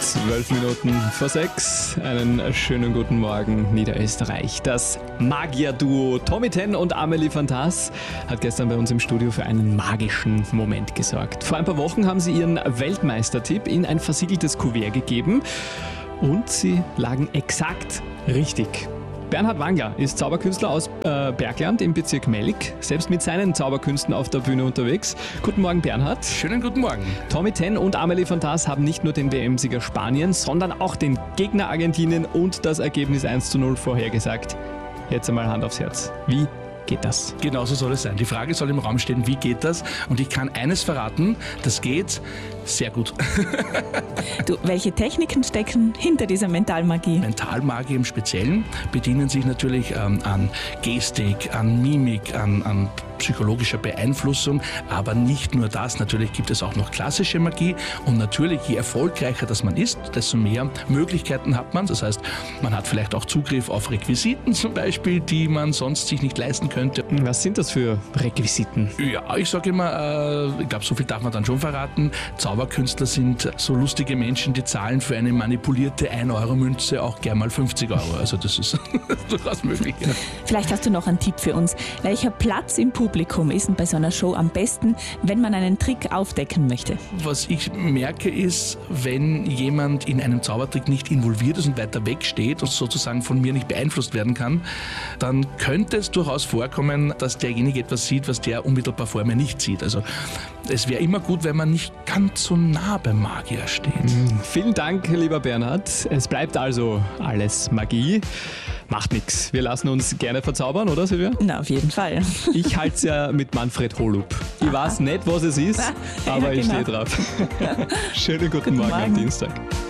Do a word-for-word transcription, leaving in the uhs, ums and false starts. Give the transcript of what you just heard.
Zwölf Minuten vor sechs. Einen schönen guten Morgen, Niederösterreich. Das Magier-Duo Tommy Ten und Amelie Fantas hat gestern bei uns im Studio für einen magischen Moment gesorgt. Vor ein paar Wochen haben sie ihren Weltmeistertipp in ein versiegeltes Kuvert gegeben und sie lagen exakt richtig. Bernhard Wangler ist Zauberkünstler aus äh, Bergland im Bezirk Melk, selbst mit seinen Zauberkünsten auf der Bühne unterwegs. Guten Morgen, Bernhard. Schönen guten Morgen. Tommy Ten und Amelie Fantas haben nicht nur den W M-Sieger Spanien, sondern auch den Gegner Argentinien und das Ergebnis eins zu null vorhergesagt. Jetzt einmal Hand aufs Herz. Wie geht das? Genau so soll es sein. Die Frage soll im Raum stehen, wie geht das? Und ich kann eines verraten, das geht sehr gut. Du, welche Techniken stecken hinter dieser Mentalmagie? Mentalmagie im Speziellen bedienen sich natürlich ähm, an Gestik, an Mimik, an, an psychologischer Beeinflussung, aber nicht nur das. Natürlich gibt es auch noch klassische Magie und natürlich, je erfolgreicher das man ist, desto mehr Möglichkeiten hat man. Das heißt, man hat vielleicht auch Zugriff auf Requisiten zum Beispiel, die man sonst sich nicht leisten könnte. Was sind das für Requisiten? Ja, ich sage immer, äh, ich glaube, so viel darf man dann schon verraten. Zauberkünstler sind so lustige Menschen, die zahlen für eine manipulierte ein Euro Münze auch gern mal fünfzig Euro. Also das ist durchaus möglich. Ja. Vielleicht hast du noch einen Tipp für uns. Welcher Platz im Publikum ist denn bei so einer Show am besten, wenn man einen Trick aufdecken möchte? Was ich merke ist, wenn jemand in einem Zaubertrick nicht involviert ist und weiter weg steht und sozusagen von mir nicht beeinflusst werden kann, dann könnte es durchaus vorkommen, dass derjenige etwas sieht, was der unmittelbar vor mir nicht sieht. Also es wäre immer gut, wenn man nicht ganz so nah beim Magier steht. Mhm. Vielen Dank, lieber Bernhard. Es bleibt also alles Magie. Macht nichts. Wir lassen uns gerne verzaubern, oder Silvia? Na, auf jeden Fall. Ich halte es ja mit Manfred Holub. Ich weiß nicht, was es ist, aber Ja, ich genau. stehe drauf. Schönen guten, Guten Morgen am Morgen. Dienstag.